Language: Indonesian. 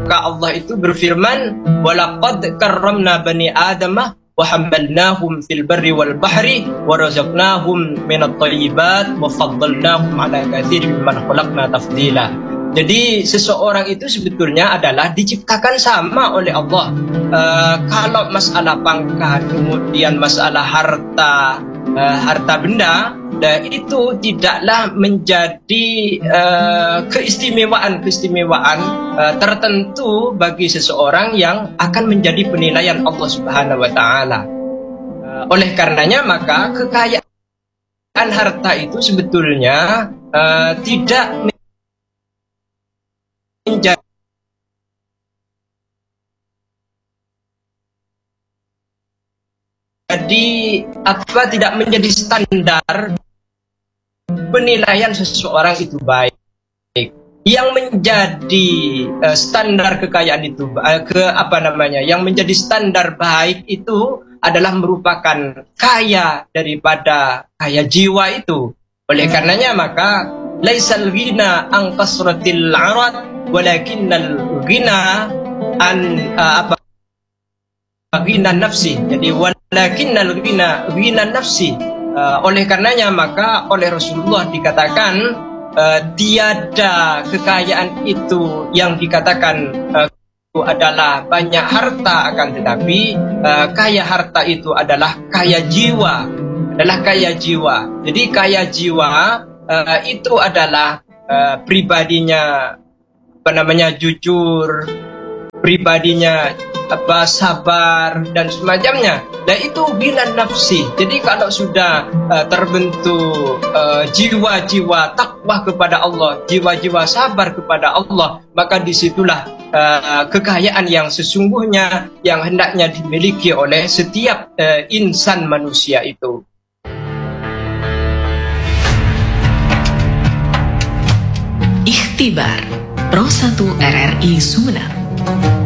maka Allah itu berfirman, walaqad karramna bani adamah wa hamalnahum fil barri wal bahri wa razaqnahum minat thayyibat wa faddalnahum ala katsirin mimman khalaqna tafdila. Jadi seseorang itu sebetulnya adalah diciptakan sama oleh Allah. Kalau masalah pangkat, kemudian masalah harta benda, itu tidaklah menjadi keistimewaan tertentu bagi seseorang yang akan menjadi penilaian Allah Subhanahu wa Ta'ala. Oleh karenanya maka kekayaan harta itu sebetulnya tidak menjadi tidak menjadi standar penilaian seseorang itu baik. Yang menjadi standar kekayaan itu yang menjadi standar baik itu adalah merupakan kaya daripada kaya jiwa itu. Oleh karenanya maka laisal ghina an kasratil arad walakinnal ghina an ghina nafsi. Jadi walakinnal ghina nafsi. Oleh karenanya maka oleh Rasulullah dikatakan tiada kekayaan itu yang dikatakan itu adalah banyak harta, akan tetapi kaya harta itu adalah kaya jiwa, Jadi kaya jiwa itu adalah pribadinya jujur, pribadinya sabar dan semacamnya. Dan itu ghina nafsi. Jadi kalau sudah terbentuk jiwa-jiwa takwa kepada Allah, jiwa-jiwa sabar kepada Allah, maka disitulah kekayaan yang sesungguhnya yang hendaknya dimiliki oleh setiap insan manusia itu. Ikhtibar Pro 1 RRI Sumeneb.